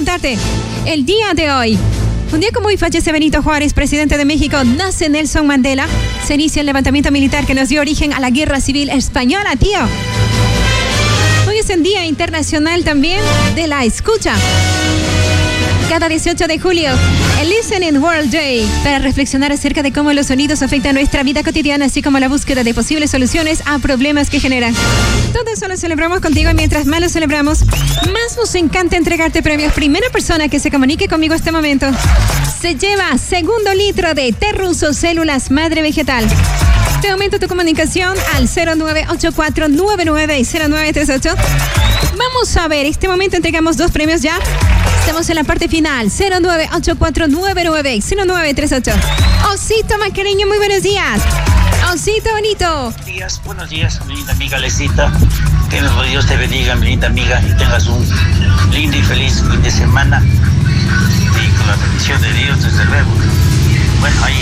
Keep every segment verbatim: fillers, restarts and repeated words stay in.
contarte el día de hoy. Un día como hoy fallece Benito Juárez, presidente de México, nace Nelson Mandela, se inicia el levantamiento militar que nos dio origen a la Guerra Civil Española, tío. Hoy es el Día Internacional también de la Escucha. Cada dieciocho de julio, el Listening World Day, para reflexionar acerca de cómo los sonidos afectan nuestra vida cotidiana, así como la búsqueda de posibles soluciones a problemas que generan. Todo eso lo celebramos contigo y mientras más lo celebramos, más nos encanta entregarte premios. Primera persona que se comunique conmigo este momento se lleva segundo litro de té ruso Células Madre Vegetal. Te aumento tu comunicación al cero nueve ocho cuatro nueve nueve cero nueve tres ocho. Vamos a ver, este momento entregamos dos premios ya. Estamos en la parte final, cero nueve ocho cuatro nueve nueve cero nueve tres ocho. Osito Macareño, muy buenos días. Osito bonito. Buenos días, buenos días, mi linda amiga Lecita. Que Dios te bendiga, mi linda amiga, y tengas un lindo y feliz fin de semana. Y con la bendición de Dios, desde luego. Bueno, ahí.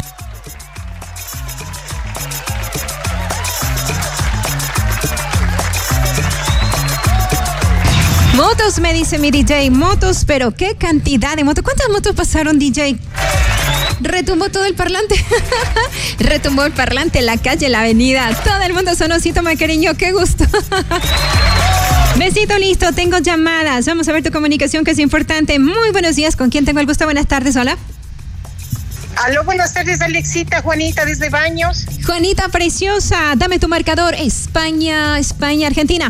Motos, me dice mi D J, motos, pero qué cantidad de motos. ¿Cuántas motos pasaron, D J? Retumbó todo el parlante. Retumbó el parlante, la calle, la avenida. Todo el mundo sonó. Osito Macareño, qué gusto. Besito, listo, tengo llamadas. Vamos a ver tu comunicación, que es importante. Muy buenos días, ¿con quién tengo el gusto? Buenas tardes, hola. Aló, buenas tardes, Alexita, Juanita, desde Baños. Juanita preciosa, dame tu marcador. España, España, Argentina.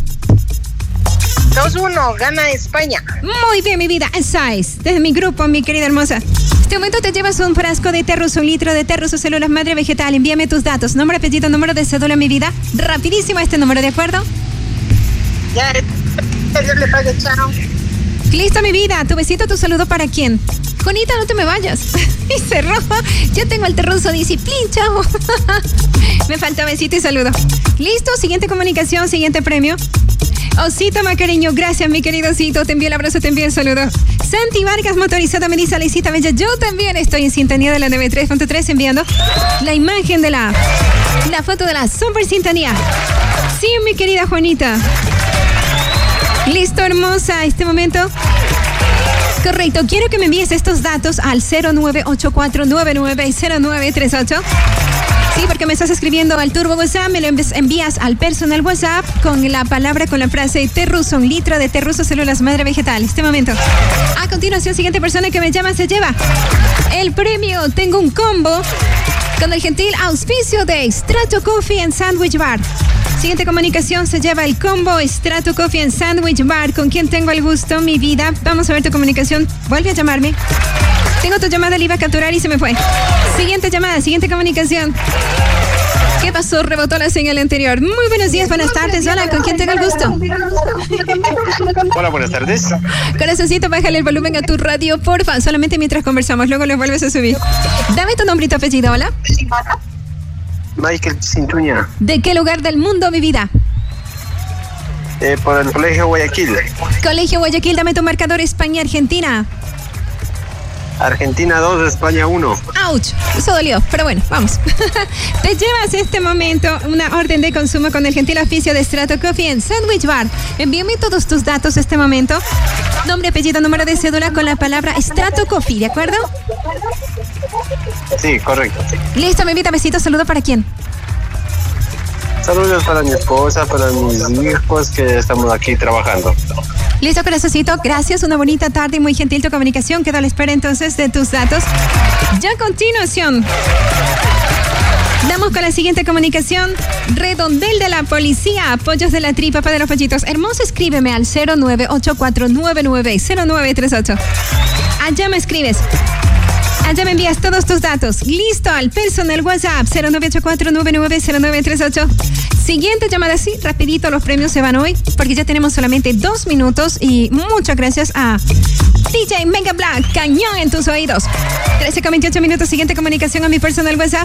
dos uno, gana España. Muy bien, mi vida, esa es. Desde mi grupo, mi querida hermosa. Este momento te llevas un frasco de té ruso, un litro de té ruso Células Madre Vegetal. Envíame tus datos, nombre, apellido, número de cédula, mi vida. Rapidísimo este número, ¿de acuerdo? Ya, Dios le pague, chao. Listo, mi vida. Tu besito, tu saludo, ¿para quién? Juanita, no te me vayas. Y cerró. Yo tengo el té ruso, disciplín, chavo. Me falta besito y saludo. Listo, siguiente comunicación, siguiente premio. Osito Macareño, gracias, mi querido Osito. Te envío el abrazo, te envío el saludo. Santi Vargas, motorizada, me dice Alecita Bella. Yo también estoy en sintonía de la noventa y tres punto tres, enviando la imagen de la, la foto de la super sintonía. Sí, mi querida Juanita. Listo, hermosa, este momento. Correcto, quiero que me envíes estos datos al cero nueve ocho cuatro nueve nueve cero nueve tres ocho. Sí, porque me estás escribiendo al Turbo WhatsApp, me lo envías al personal WhatsApp con la palabra, con la frase té ruso, un litro de té ruso Células Madre Vegetal. Este momento. A continuación, siguiente persona que me llama se lleva el premio. Tengo un combo con el gentil auspicio de Strato Coffee and Sandwich Bar. Siguiente comunicación se lleva el combo Strato Coffee and Sandwich Bar. ¿Con quién tengo el gusto, mi vida? Vamos a ver tu comunicación. Vuelve a llamarme. Tengo tu llamada, la iba a capturar y se me fue. Siguiente llamada, siguiente comunicación. ¿Qué pasó? Rebotó la señal anterior. Muy buenos días, buenas tardes. Hola, ¿con quién tengo el gusto? Hola, buenas tardes. Corazoncito, bájale el volumen a tu radio, porfa. Solamente mientras conversamos, luego lo vuelves a subir. Dame tu nombre y tu apellido, hola. Michael Cintuña. ¿De qué lugar del mundo, mi vida? Eh, por el Colegio Guayaquil. Colegio Guayaquil, dame tu marcador. España-Argentina. Argentina dos, España uno. ¡Auch! Eso dolió, pero bueno, vamos. Te llevas este momento una orden de consumo con el gentil oficio de Strato Coffee and Sandwich Bar. Envíame todos tus datos este momento. Nombre, apellido, número de cédula con la palabra Strato Coffee, ¿de acuerdo? Sí, correcto. Listo, mi vida, besito, saludo, ¿para quién? Saludos para mi esposa, para mis hijos que estamos aquí trabajando. Listo, corazoncito, gracias, una bonita tarde y muy gentil tu comunicación. Quedo a la espera entonces de tus datos. Ya a continuación, damos con la siguiente comunicación. Redondel de la policía, apoyos de la tripa para los pollitos. Hermoso, escríbeme al cero nueve ocho cuatro nueve nueve cero nueve tres ocho. Allá me escribes. Allá me envías todos tus datos. Listo, al personal WhatsApp cero nueve ocho cuatro nueve nueve cero nueve tres ocho. Siguiente llamada, sí, rapidito, los premios se van hoy porque ya tenemos solamente dos minutos y muchas gracias a D J Mega Black, cañón en tus oídos. trece con veintiocho minutos, siguiente comunicación a mi personal WhatsApp.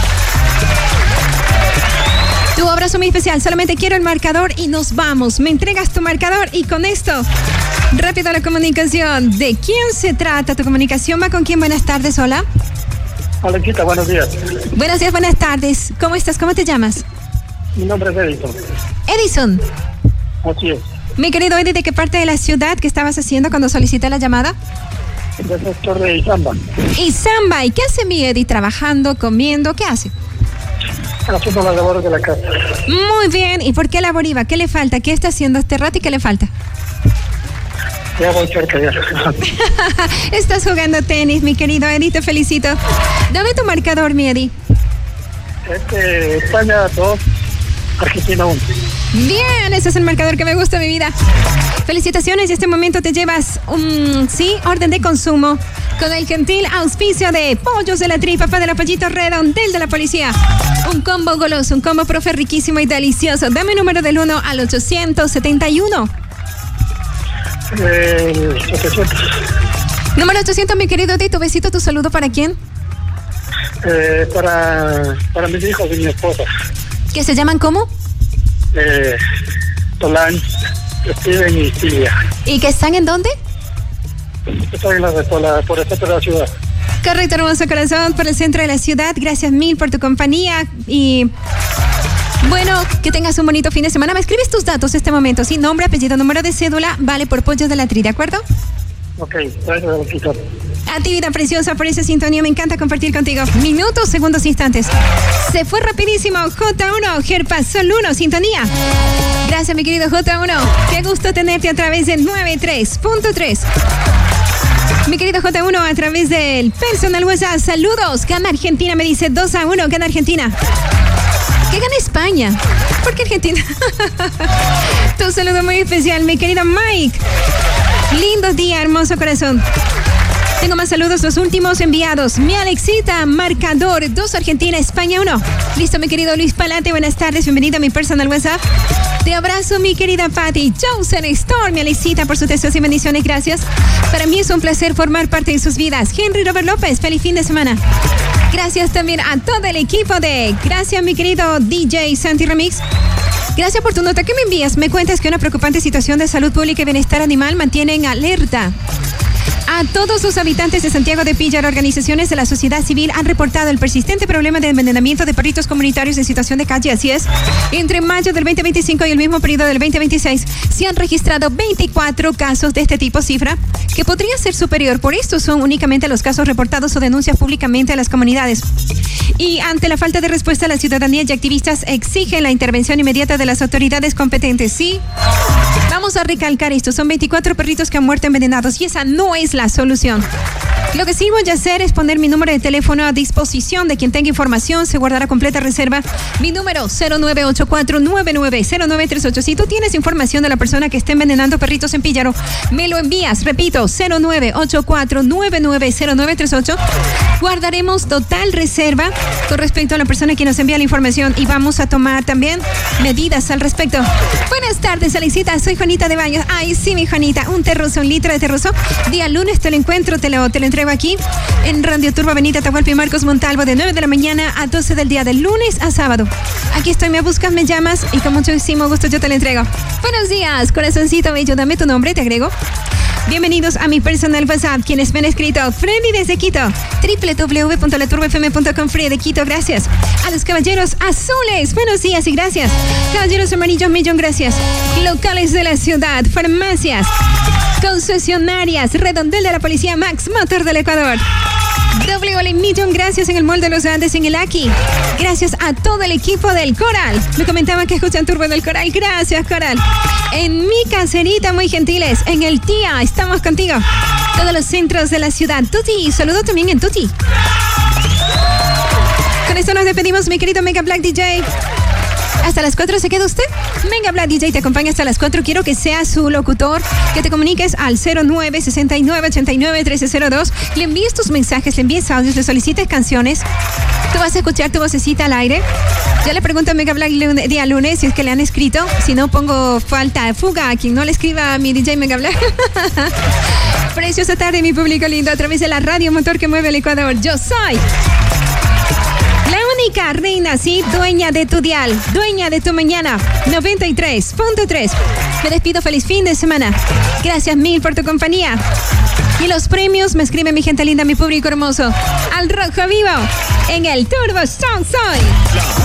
Tu abrazo muy especial, solamente quiero el marcador y nos vamos. Me entregas tu marcador y con esto, rápido la comunicación. ¿De quién se trata tu comunicación? ¿Va con quién? Buenas tardes, hola. Hola, Quita, buenos días. Buenos días, buenas tardes. ¿Cómo estás? ¿Cómo te llamas? Mi nombre es Edison. Edison. Así es. Mi querido Eddie, ¿de qué parte de la ciudad que estabas haciendo cuando solicité la llamada? Del sector de Izamba. Izamba, ¿y qué hace mi Eddie? ¿Trabajando, comiendo? ¿Qué hace? Haciendo las labores de la casa. Muy bien, ¿y por qué labor iba? ¿Qué le falta? ¿Qué está haciendo este rato y qué le falta? Ya voy cerca ya. Estás jugando tenis, mi querido Eddie, te felicito. Dame tu marcador, mi Eddie. Este, España dos, Argentina uno. Bien, ese es el marcador que me gusta, mi vida. Felicitaciones, y este momento te llevas un, sí, orden de consumo con el gentil auspicio de Pollos de la Tripa, Padre Pollito Redondel de la Policía. Un combo goloso, un combo profe riquísimo y delicioso. Dame el número del uno al ochocientos setenta y uno. Eh, setecientos. Número ochocientos, mi querido Eddie, tu besito, tu saludo, ¿para quién? Eh, para, para mis hijos y mi esposa. ¿Que se llaman cómo? Eh, Solán, Steven y Silvia. ¿Y que están en dónde? Estoy en la, por, la, por el centro de la ciudad. Correcto, hermoso corazón, por el centro de la ciudad. Gracias mil por tu compañía y bueno, que tengas un bonito fin de semana. Me escribes tus datos este momento, ¿sí? Nombre, apellido, número de cédula, vale por Pollos de la Tri, ¿de acuerdo? Ok, gracias, Alexita. A ti, vida preciosa, por esa sintonía. Me encanta compartir contigo. Minutos, segundos, instantes. Se fue rapidísimo. J uno, Gerpa, Sol uno, sintonía. Gracias, mi querido J uno. Qué gusto tenerte a través del noventa y tres punto tres. Mi querido J uno, a través del personal WhatsApp. Saludos. Gana Argentina, me dice dos a uno. Gana Argentina. ¿Qué gana España? ¿Por qué Argentina? Tu saludo muy especial, mi querido Mike. Lindo día, hermoso corazón. Tengo más saludos, los últimos enviados. Mi Alexita, marcador dos Argentina, España uno. Listo, mi querido Luis Palate, buenas tardes, bienvenido a mi personal WhatsApp. Te abrazo, mi querida Patty. Johnson Storm, mi Alexita, por sus deseos y bendiciones, gracias. Para mí es un placer formar parte de sus vidas. Henry Robert López, feliz fin de semana. Gracias también a todo el equipo de... Gracias, mi querido D J Santi Remix. Gracias por tu nota que me envías. Me cuentas que una preocupante situación de salud pública y bienestar animal mantiene en alerta a todos los habitantes de Santiago de Pillar. Organizaciones de la sociedad civil han reportado el persistente problema de envenenamiento de perritos comunitarios en situación de calle. Así es, entre mayo del veinte veinticinco y el mismo periodo del veinte veintiséis se han registrado veinticuatro casos de este tipo, cifra que podría ser superior. Por esto son únicamente los casos reportados o denuncias públicamente a las comunidades. Y ante la falta de respuesta, la ciudadanía y activistas exigen la intervención inmediata de las autoridades competentes. Sí, vamos a recalcar esto, son veinticuatro perritos que han muerto envenenados y esa no es la solución. Lo que sí voy a hacer es poner mi número de teléfono a disposición de quien tenga información. Se guardará completa reserva. Mi número cero nueve ocho cuatro nueve nueve cero nueve tres ocho. Si tú tienes información de la persona que esté envenenando perritos en Píllaro, me lo envías. Repito, cero nueve ocho cuatro nueve nueve cero nueve tres ocho. Guardaremos total reserva con respecto a la persona que nos envía la información y vamos a tomar también medidas al respecto. Buenas tardes, Alexita. Soy Juanita de Baños. Ay, sí, mi Juanita. Un terroso, un litro de terroso. Día lunes te lo encuentro, te lo, te lo entrego aquí en Radio Turbo Avenida Atahualpa y Marcos Montalvo de nueve de la mañana a doce del día, de lunes a sábado. Aquí estoy, me buscas, me llamas y con muchísimo gusto yo te lo entrego. Buenos días, corazoncito bello, dame tu nombre, te agrego. Bienvenidos a mi personal WhatsApp, quienes me han escrito. Freddy desde Quito, doble u doble u doble u punto la turbo f m punto com, Freddy de Quito, gracias. A los caballeros azules, buenos días y gracias. Caballeros amarillos, millón gracias. Locales de la ciudad, farmacias, concesionarias, Redondel de la Policía, Max Motor del Ecuador. Doble gol y millón gracias en el Mall de los Andes, en el Aki. Gracias a todo el equipo del Coral. Me comentaban que escuchan Turbo del Coral. Gracias, Coral. En mi caserita, muy gentiles. En el Tía, estamos contigo. Todos los centros de la ciudad. Tuti, saludo también en Tuti. Con esto nos despedimos, mi querido Mega Black D J. Hasta las cuatro se queda usted. Mega Black D J te acompaña hasta las cuatro. Quiero que sea su locutor, que te comuniques al cero nueve sesenta y nueve ochenta y nueve trece cero dos. Le envíes tus mensajes, le envíes audios, le solicites canciones. Tú vas a escuchar tu vocecita al aire. Yo le pregunto a Mega Black lun- día lunes si es que le han escrito. Si no, pongo falta de fuga a quien no le escriba a mi D J Mega Black. Preciosa tarde, mi público lindo, a través de la radio motor que mueve el Ecuador. Yo soy la única reina, sí, dueña de tu dial, dueña de tu mañana, noventa y tres punto tres. Me despido, feliz fin de semana. Gracias mil por tu compañía. Y los premios me escribe mi gente linda, mi público hermoso. Al rojo vivo, en el Turbo Strong Soy.